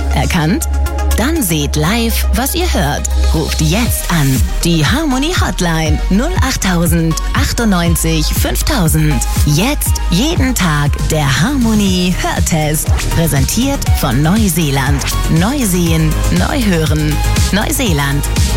Erkannt? Dann seht live, was ihr hört. Ruft jetzt an. Die Harmony Hotline 08000 98 5000. Jetzt jeden Tag der Harmony Hörtest. Präsentiert von Neuseeland. Neu sehen, neu hören. Neuseeland.